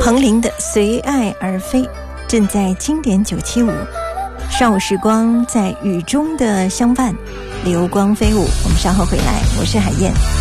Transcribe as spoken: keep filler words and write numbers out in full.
彭羚的《随爱而飞》正在经典九七五，上午时光在雨中的相伴，流光飞舞。我们稍后回来，我是海燕。